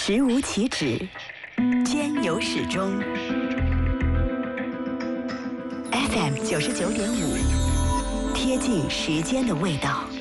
时无其止，间有始终。FM 99.5，贴近时间的味道。